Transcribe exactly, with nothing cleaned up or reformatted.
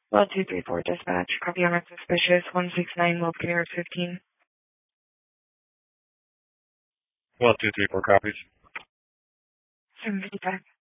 Well, two three four dispatch. Copy on suspicious. one six nine Wilkes New York fifteen. Well, two three four copies. seven fifty-five.